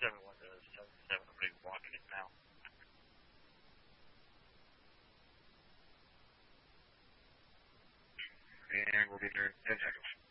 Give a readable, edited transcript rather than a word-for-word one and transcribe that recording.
71 to 77. I'm going to be walking it now. And we'll be there in 10 seconds.